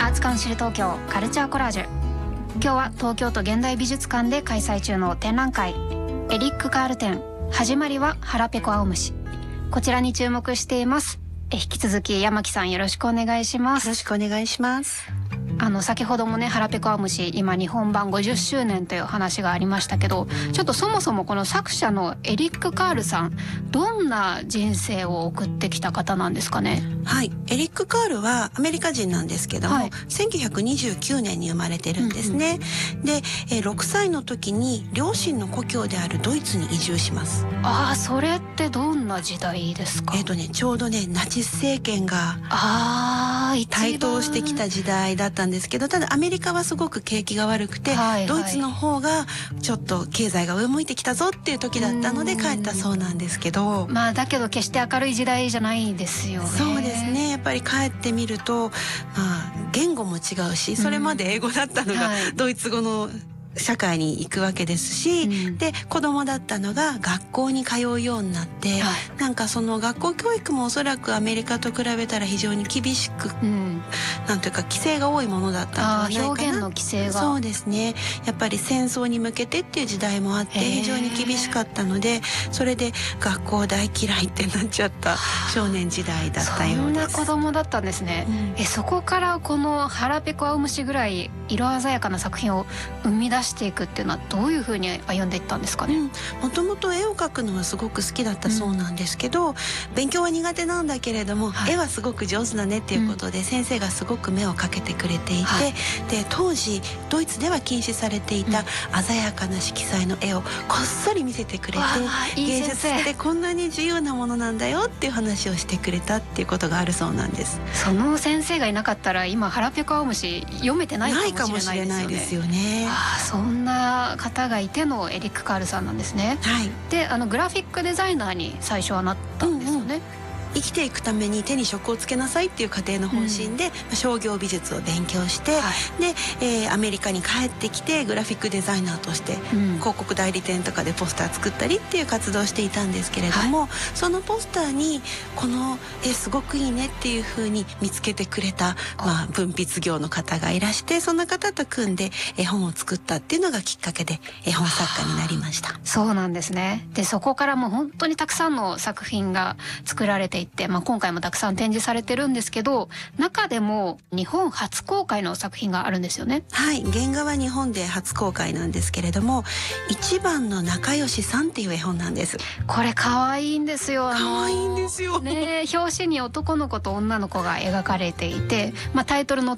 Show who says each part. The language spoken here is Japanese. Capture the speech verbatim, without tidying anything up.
Speaker 1: アーツカウンシル東京カルチャーコラージュ。今日は東京都現代美術館で開催中の展覧会エリック・カール展、始まりは腹ペコ青虫、こちらに注目しています。え引き続き山木さん、よろしくお願いします。
Speaker 2: よろしくお願いします。
Speaker 1: あの先ほどもね、腹ペコ青虫今日本版ごじゅっしゅうねんという話がありましたけど、ちょっとそもそもこの作者のエリック・カールさん、どんな人生を送ってきた方なんですかね。
Speaker 2: はい、エリック・カールはアメリカ人なんですけども、はい、せんきゅうひゃくにじゅうきゅうねんに生まれてるんですね、うんうん、でえろくさいの時に両親の故郷であるドイツに移住します。
Speaker 1: ああ、それってどんな時代ですか。
Speaker 2: えっとねちょうどねナチス政権が
Speaker 1: あ
Speaker 2: 台頭してきた時代だったんですけど、ただアメリカはすごく景気が悪くて、はいはい、ドイツの方がちょっと経済が上向いてきたぞっていう時だったので帰ったそうなんですけど、
Speaker 1: まあだけど決して明るい時代じゃないですよね。
Speaker 2: そうですね、やっぱり帰ってみると、まあ、言語も違うし、それまで英語だったのがドイツ語の社会に行くわけですし、うん、で子供だったのが学校に通うようになって、はい、なんかその学校教育もおそらくアメリカと比べたら非常に厳しく、うん、なんというか規制が多いものだったんではないかな。
Speaker 1: 表現の規制が
Speaker 2: そうですね、やっぱり戦争に向けてっていう時代もあって非常に厳しかったので、それで学校大嫌いってなっちゃった少年時代だったようです。
Speaker 1: そんな子供だったんですね、うん、えそこからこの腹ペコ青虫ぐらい色鮮やかな作品を生み出していくっていうのはどういうふうに歩んでいったんですかね。
Speaker 2: もともと絵を描くのはすごく好きだったそうなんですけど、うん、勉強は苦手なんだけれども、はい、絵はすごく上手だねっていうことで、うん、先生がすごく目をかけてくれていて、はい、で当時ドイツでは禁止されていた鮮やかな色彩の絵をこっそり見せてくれて、
Speaker 1: うん、
Speaker 2: 芸術ってこんなに自由なものなんだよっていう話をしてくれたっていうことがあるそうなんです。
Speaker 1: その先生がいなかったら今腹ペコ青虫読めてないかもしれないですよね。
Speaker 2: ないかもしれないですよね。
Speaker 1: ああ、そんな方がいてのエリック・カールさんなんですね。
Speaker 2: はい、
Speaker 1: であのグラフィックデザイナーに最初はなったんですよね。うんうん、
Speaker 2: 生きていくために手に職をつけなさいっていう家庭の方針で、うん、商業美術を勉強して、はい、で、えー、アメリカに帰ってきてグラフィックデザイナーとして、うん、広告代理店とかでポスター作ったりっていう活動をしていたんですけれども、はい、そのポスターにこの絵すごくいいねっていう風に見つけてくれた、まあ、文筆業の方がいらして、その方と組んで絵本を作ったっていうのがきっかけで絵本作家になりました。
Speaker 1: そうなんですね。でそこからもう本当にたくさんの作品が作られていって、まあ、今回もたくさん展示されてるんですけど、中でも日本初公開の作品があるんですよね。
Speaker 2: はい、原画は日本で初公開なんですけれども、一番の仲良しさんっていう絵本なんです。
Speaker 1: これ可愛いんですよ。
Speaker 2: 可愛いんですよ
Speaker 1: ね、表紙に男の子と女の子が描かれていて、まあ、タイトルの